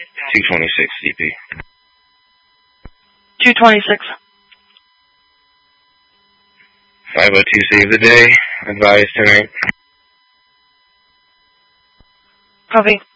226 CP. 226. 502 save the day. Advise tonight. Copy.